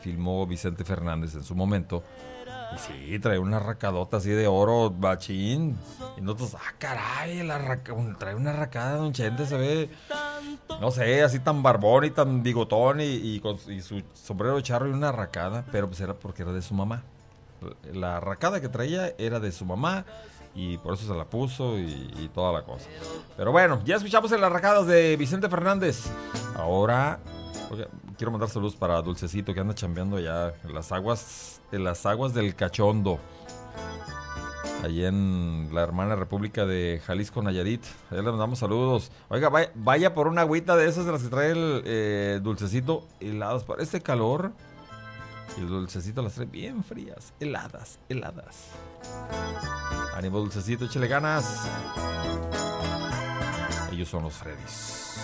filmó Vicente Fernández en su momento. Y sí, trae una racadota así de oro, bachín. Y nosotros, caray, trae una racada, don Chente, se ve, no sé, así tan barbón y tan bigotón y su sombrero de charro y una racada. Pero pues era porque era de su mamá. La racada que traía era de su mamá y por eso se la puso y toda la cosa. Pero bueno, ya escuchamos en las racadas de Vicente Fernández. Ahora quiero mandar saludos para Dulcecito, que anda chambeando allá en las aguas del Cachondo, allí en la hermana República de Jalisco, Nayarit. Allá le mandamos saludos. Oiga, vaya por una agüita de esas de las que trae el Dulcecito, heladas para este calor. Y el Dulcecito las trae bien frías, heladas. Ánimo, Dulcecito, échale ganas. Ellos son los Freddys.